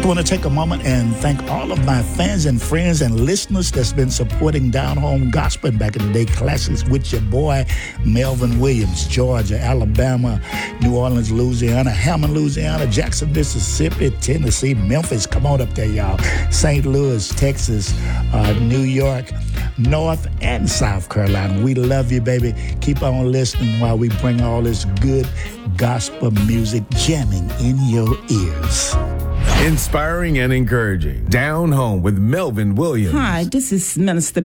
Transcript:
want to take a moment and thank all of my fans and friends and listeners that's been supporting Down Home Gospel back in the day classics with your boy Melvin Williams, Georgia, Alabama, New Orleans, Louisiana, Hammond, Louisiana, Jackson, Mississippi, Tennessee, Memphis. Come on up there, y'all. St. Louis, Texas, New York, North and South Carolina. We love you, baby. Keep on listening while we bring all this good gospel music jamming in your ears. Inspiring and encouraging. Down Home with Melvin Williams. Hi, this is Minister